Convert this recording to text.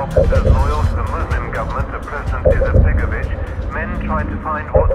officers loyal to the Muslim government of President Izetbegovic, men tried to find what